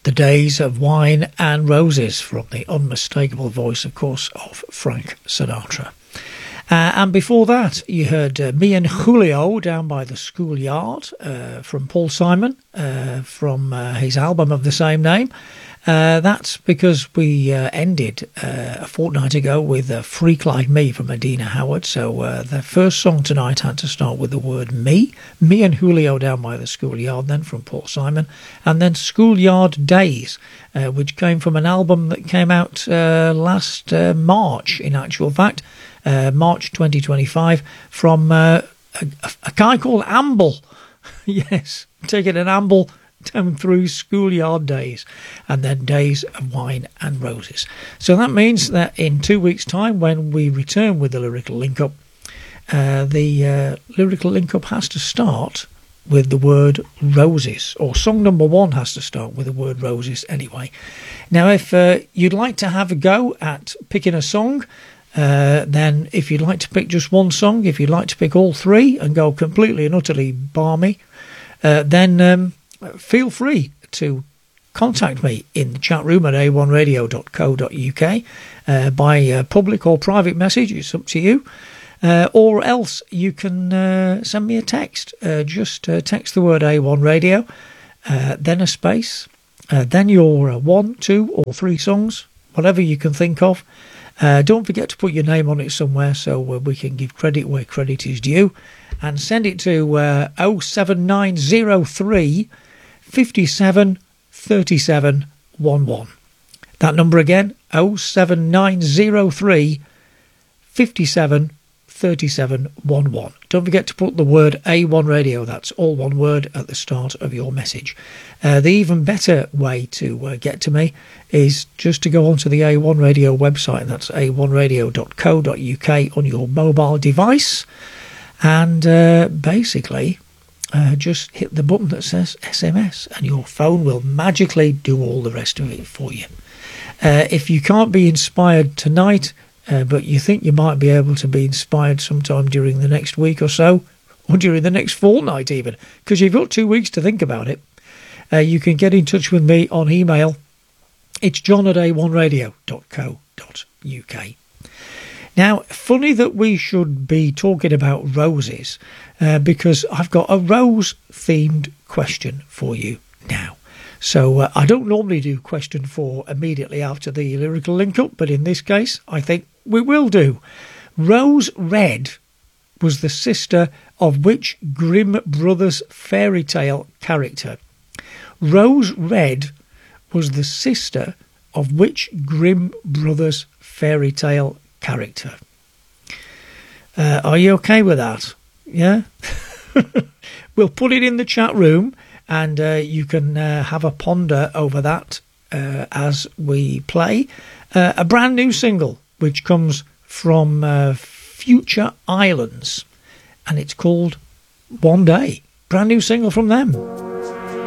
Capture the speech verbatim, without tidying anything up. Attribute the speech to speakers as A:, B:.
A: The Days of Wine and Roses, from the unmistakable voice, of course, of Frank Sinatra. Uh, and before that, you heard uh, Me and Julio, Down by the Schoolyard, uh, from Paul Simon, uh, from uh, his album of the same name. Uh, that's because we uh, ended uh, a fortnight ago with a Freak Like Me from Adina Howard. So uh, the first song tonight had to start with the word me. Me and Julio, Down by the Schoolyard, then from Paul Simon. And then Schoolyard Days, uh, which came from an album that came out uh, last uh, March, in actual fact. Uh, March twenty twenty-five, from uh, a, a guy called Amble. Yes, taking an amble down through Schoolyard Days, and then Days of Wine and Roses. So that means that in two weeks' time, when we return with the Lyrical Link-Up, uh, the uh, Lyrical Link-Up has to start with the word roses, or song number one has to start with the word roses anyway. Now, if uh, you'd like to have a go at picking a song, Uh, then if you'd like to pick just one song, if you'd like to pick all three and go completely and utterly balmy, uh, then um, feel free to contact me in the chat room at a one radio dot co dot uk uh, by uh, public or private message. It's up to you. Uh, or else you can uh, send me a text. Uh, just uh, text the word A one Radio, uh, then a space, uh, then your uh, one, two or three songs, whatever you can think of. Uh, don't forget to put your name on it somewhere so uh, we can give credit where credit is due, and send it to uh, oh seven nine oh three, five seven, three seven one one. That number again, oh seven nine oh three, five seven, three seven one one. Don't forget to put the word A one Radio, that's all one word, at the start of your message. Uh, the even better way to uh, get to me is just to go onto the A one Radio website, that's a one radio dot co dot uk on your mobile device, and uh, basically uh, just hit the button that says S M S, and your phone will magically do all the rest of it for you. Uh, if you can't be inspired tonight, uh, but you think you might be able to be inspired sometime during the next week or so, or during the next fortnight even, because you've got two weeks to think about it, uh, you can get in touch with me on email. It's john at a one radio dot co dot uk. Now, funny that we should be talking about roses, uh, because I've got a rose-themed question for you now. So uh, I don't normally do question four immediately after the Lyrical Link-Up, but in this case, I think we will do. Rose Red was the sister of which Grimm Brothers fairy tale character? Rose Red was the sister of which Grimm Brothers fairy tale character? Uh, are you okay with that? Yeah? We'll put it in the chat room, and uh, you can uh, have a ponder over that uh, as we play uh, a brand new single which comes from uh, Future Islands, and it's called One Day. Brand new single from them.